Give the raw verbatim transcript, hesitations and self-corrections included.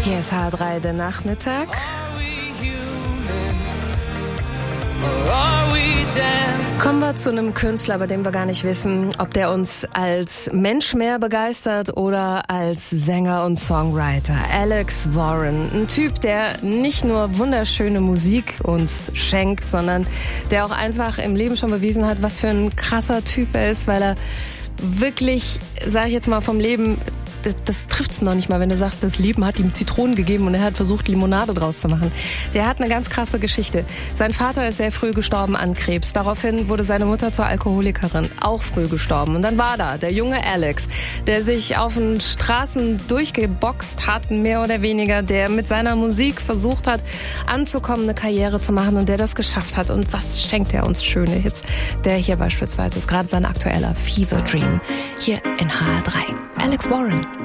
Hier ist H drei der Nachmittag. Kommen wir zu einem Künstler, bei dem wir gar nicht wissen, ob der uns als Mensch mehr begeistert oder als Sänger und Songwriter. Alex Warren, ein Typ, der nicht nur wunderschöne Musik uns schenkt, sondern der auch einfach im Leben schon bewiesen hat, was für ein krasser Typ er ist, weil er wirklich, sage ich jetzt mal, vom Leben... Das, das trifft's noch nicht mal, wenn du sagst, das Leben hat ihm Zitronen gegeben und er hat versucht, Limonade draus zu machen. Der hat eine ganz krasse Geschichte. Sein Vater ist sehr früh gestorben an Krebs. Daraufhin wurde seine Mutter zur Alkoholikerin, auch früh gestorben. Und dann war da der junge Alex, der sich auf den Straßen durchgeboxt hat, mehr oder weniger, der mit seiner Musik versucht hat, anzukommen, eine Karriere zu machen und der das geschafft hat. Und was schenkt er uns schöne Hits? Der hier beispielsweise ist gerade sein aktueller Fever Dream. Hier in H drei. Alex Warren.